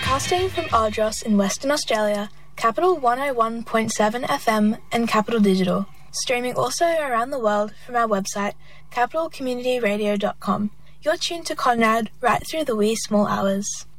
Broadcasting from Ardros in Western Australia, Capital 101.7 FM and Capital Digital. Streaming also around the world from our website, capitalcommunityradio.com. You're tuned to Conrad right through the wee small hours.